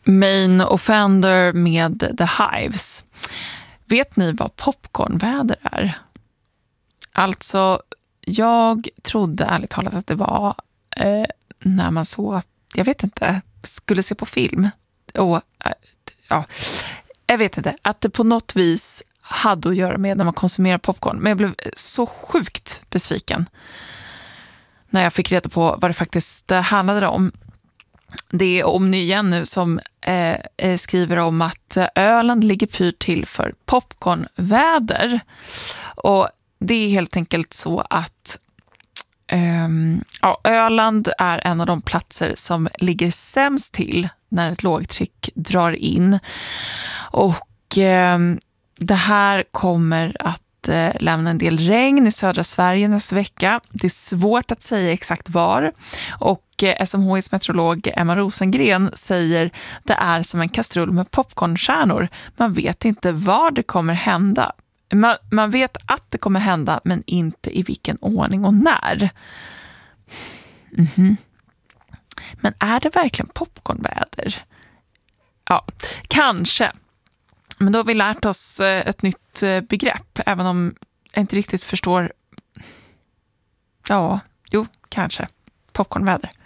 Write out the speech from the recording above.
Main Offender med The Hives. Vet ni vad popcornväder är? Alltså, jag trodde ärligt talat att det var när man så, jag vet inte, skulle se på film. Och ja, jag vet inte, att det på något vis hade att göra med när man konsumerar popcorn. Men jag blev så sjukt besviken när jag fick reda på vad det faktiskt handlade om. Det är Omni igen nu som skriver om att Öland ligger pyrt till för popcornväder. Och det är helt enkelt så att Öland är en av de platser som ligger sämst till när ett lågtryck drar in. Och det här kommer att lämna en del regn i södra Sverige nästa vecka. Det är svårt att säga exakt var. Och SMHIs meteorolog Emma Rosengren säger det är som en kastrull med popcornstjärnor. Man vet inte var det kommer hända. Man vet att det kommer hända, men inte i vilken ordning och när. Men är det verkligen popcornväder? Ja, kanske. Men då har vi lärt oss ett nytt begrepp, även om jag inte riktigt förstår. Ja, jo, kanske. Popcornväder.